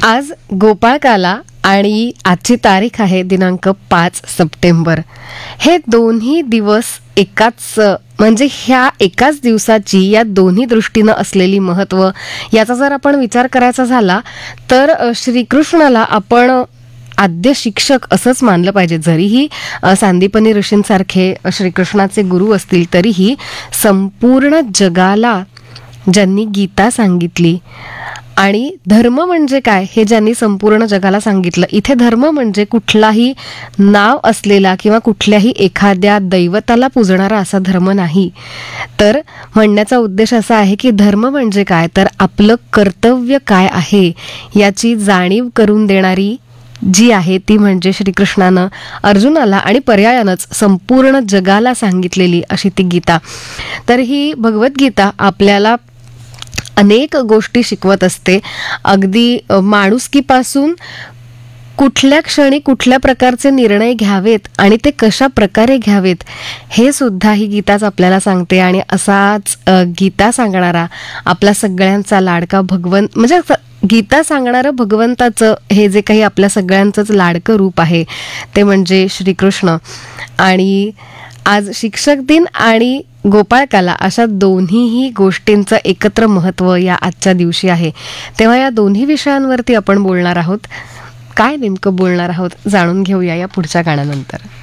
आज गोपाळकाला आणि आजची तारीख आहे दिनांक 5 सप्टेंबर. हे दोन्ही दिवस एकाच म्हणजे ह्या एकाच दिवसाची या दोन्ही दृष्टीनं असलेली महत्त्व याचा जर आपण विचार करायचा झाला तर श्रीकृष्णाला आपण आद्य शिक्षक असंच मानलं पाहिजे. जरीही सांदीपनी ऋषींसारखे श्रीकृष्णाचे गुरु असतील तरीही संपूर्ण जगाला ज्यांनी गीता सांगितली आणि धर्म म्हणजे काय हे ज्यांनी संपूर्ण जगाला सांगितलं. इथे धर्म म्हणजे कुठलाही नाव असलेला किंवा कुठल्याही एखाद्या दैवताला पूजणारा असा धर्म नाही. तर म्हणण्याचा उद्देश असा आहे की धर्म म्हणजे काय तर आपलं कर्तव्य काय आहे याची जाणीव करून देणारी जी आहे ती म्हणजे श्रीकृष्णानं अर्जुनाला आणि पर्यायानंच संपूर्ण जगाला सांगितलेली अशी ती गीता. तर ही भगवद्गीता आपल्याला अनेक गोष्टी शिकवत असते. अगदी माणुसकीपासून कुठल्या क्षणी कुठल्या प्रकारचे निर्णय घ्यावेत आणि ते कशा प्रकारे घ्यावेत हे सुद्धा ही गीताच आपल्याला सांगते. आणि असाच गीता सांगणारा आपला सगळ्यांचा लाडका भगवंत म्हणजे गीता सांगणारं भगवंताचं हे जे काही आपल्या सगळ्यांचंच लाडकं रूप आहे ते म्हणजे श्रीकृष्ण. आणि आज शिक्षक दिन आणि गोपाळकाला अशा दोन्हीही गोष्टींचं एकत्र महत्त्व या आजच्या दिवशी आहे. तेव्हा या दोन्ही विषयांवरती आपण बोलणार आहोत. काय नेमकं बोलणार आहोत जाणून घेऊया या पुढच्या गाण्यानंतर.